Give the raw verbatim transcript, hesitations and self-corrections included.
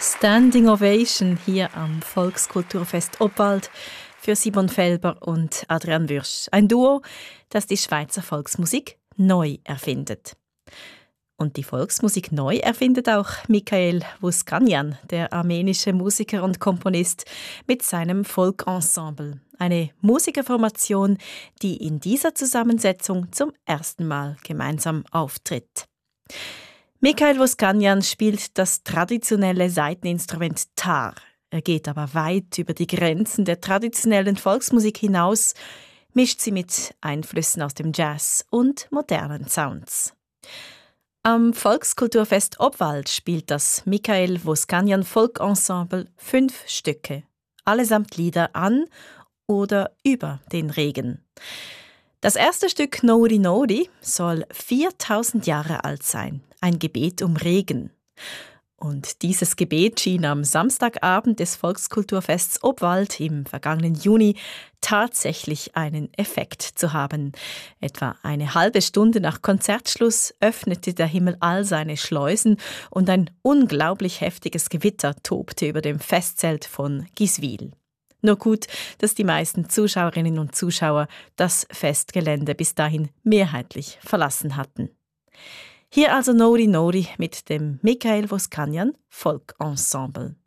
Standing Ovation hier am Volkskulturfest Obwald für Simon Felber und Adrian Würsch. Ein Duo, das die Schweizer Volksmusik neu erfindet. Und die Volksmusik neu erfindet auch Michael Voskanyan, der armenische Musiker und Komponist, mit seinem Folkensemble. Eine Musikerformation, die in dieser Zusammensetzung zum ersten Mal gemeinsam auftritt. Michael Voskanyan spielt das traditionelle Saiteninstrument Tar. Er geht aber weit über die Grenzen der traditionellen Volksmusik hinaus, mischt sie mit Einflüssen aus dem Jazz und modernen Sounds. Am Volkskulturfest Obwald spielt das Michael Voskanyan Folkensemble fünf Stücke, allesamt Lieder an oder über den Regen. Das erste Stück Nori Nori soll viertausend Jahre alt sein, ein Gebet um Regen. Und dieses Gebet schien am Samstagabend des Volkskulturfests Obwald im vergangenen Juni tatsächlich einen Effekt zu haben. Etwa eine halbe Stunde nach Konzertschluss öffnete der Himmel all seine Schleusen und ein unglaublich heftiges Gewitter tobte über dem Festzelt von Giswil. Nur gut, dass die meisten Zuschauerinnen und Zuschauer das Festgelände bis dahin mehrheitlich verlassen hatten. Hier also Nori Nori mit dem Michael Voskanyan Folkensemble.